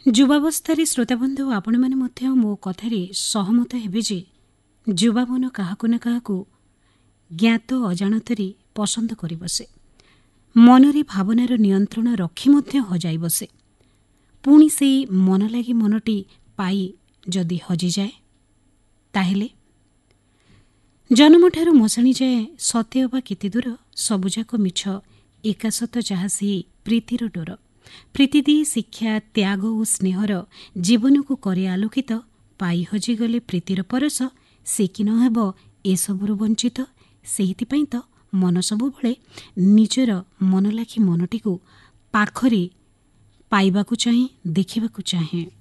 ଯୁବାବସ୍ଥାରେ ଶ୍ରୋତାବନ୍ଧୁ ଆପଣମାନେ ମଧ୍ୟ ମୋ କଥାରେ ସହମତ ହେବେ ଯେ ଯୁବାମନ କାହାକୁ ନା କାହାକୁ ଜ୍ଞାତ ଅଜାଣତରେ ପସନ୍ଦ କରି ବସେ। ମନରେ ଭାବନାର ନିୟନ୍ତ୍ରଣ ରଖି ମଧ୍ୟ ହଜାଇ ବସେ। ପୁଣି ସେଇ ମନ ଲାଗି ମନଟି ପାଇ ଯଦି ହଜିଯାଏ, ତାହେଲେ ଜନ୍ମଠାରୁ ମଶାଣି ଯାଏ ସତେ ଅବା କେତେ ଦୂର ସବୁଯାକ ମିଛ ଏକାସତ ଯାହା ସେହି ପ୍ରୀତିର ଡୋର। ପ୍ରୀତି ଦେଇ ଶିକ୍ଷା, ତ୍ୟାଗ ଓ ସ୍ନେହର ଜୀବନକୁ କରେ ଆଲୋକିତ। ପାଇ ହଜିଗଲେ ପ୍ରୀତିର ପରଶ, ସେ କି ନ ହେବ ଏସବୁରୁ ବଞ୍ଚିତ। ସେଇଥିପାଇଁ ତ ମନ ସବୁବେଳେ ନିଜର ମନ ଲାଖି ମନଟିକୁ ପାଖରେ ପାଇବାକୁ ଚାହେଁ, ଦେଖିବାକୁ ଚାହେଁ।